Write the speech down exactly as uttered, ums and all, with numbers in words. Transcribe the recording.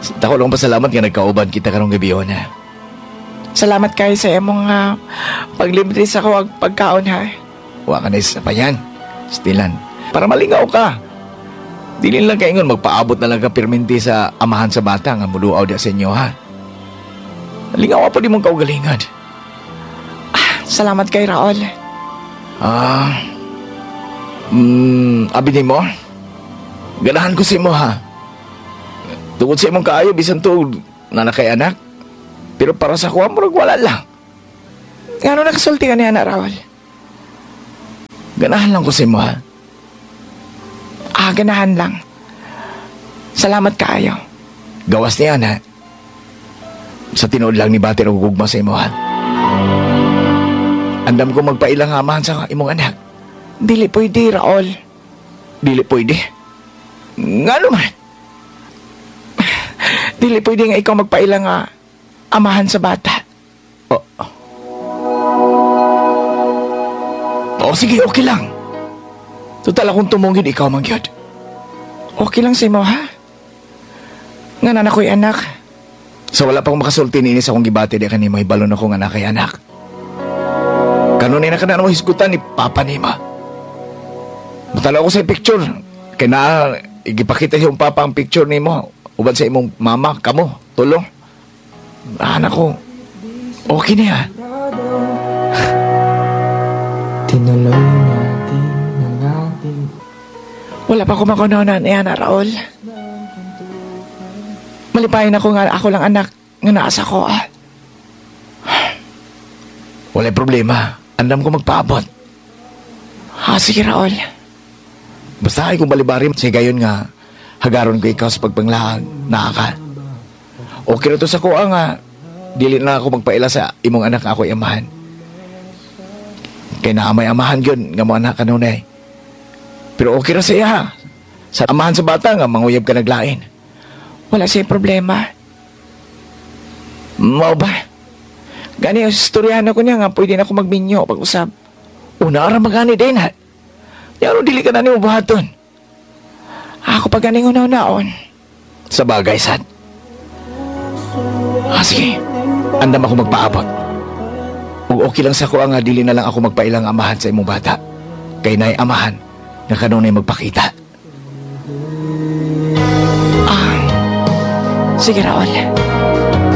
Dako lang pasalamat nga nagkauban kita karong gabi na. Salamat kayo sa imong uh, paglibre sa ko ag pagkaon ha. Wa ka na isa pa yan. Stilan. Para malingaw ka. Dili lang kaingon magpaabot na lang ka perminti sa amahan sa bata nga muluaw da sa inyo ha. Malingaw pa di mong kaugalingan. Ah, salamat kay Raul. Ah. Hmm, abi ni mo. Ganahan ko si mo ha. Tungod sa imong kaayo bisan tuod na nakay anak. Pero para sa kuha mo wala lang. Ngano nakasulti ka niya na Raul? Ganahan lang ko si mo ha. Ah, ganahan lang. Salamat kaayo. Gawas niya na. Sa tinuod lang ni Bater og gugma sa imo ha. Andam ko magpailang amahan sa imong anak. Dili pwede, Raul. Dili pwede. Nga naman. Dili pwede nga ikaw magpailang nga amahan sa bata. Oh. Oh, sige, okay lang. Total akong tumungin ikaw mangyod. Okay lang sa imo, ha? Nga na ako'y anak. Sa wala pang makasulti ni sa akong gibati di kanimo ibalon akong anak kay anak. Kanunin na ka na mo hisgutan ni Papa Nima. Matala ko sa picture. Kaya na igipakita yung Papa ang picture ni mo. Uban sa imong mama, kamo, tulong. Anak ko, okay na yan. Tinuloy natin ng ating... Wala pa ko makunanan niya na, Raul. Malipayin ako nga ako lang anak nga naasa ko, ah. Wala problema. Andam ko magpaabot. Ah, sige, Raul. Basta ay kung balibari, sige gayon nga, hagaron ko ikaw sa pagpanglahan, naaka. Okay na to sa kuha nga, dili na ako magpaila sa imong anak ako amahan. Kaya na may amahan yun, nga mo anak kanunay. Pero okay na siya. Sa amahan sa bata nga, manguyab ka naglain. Wala siya problema. Mau ba? Gani, istoryahan ako niya nga, pwede na ako magminyo pag-usap. Una ara magani din ha. Yaro dili ka na ni ubahaton. Ako pa ganing unaw-naon. Sa bagay, sad. Ah, sige. Andam ako magpaabot. Ug okay lang sa ko nga dili na lang ako magpailang amahan sa imong bata. Kay nay amahan nga kanunay magpakita. Ah, sige, Raul.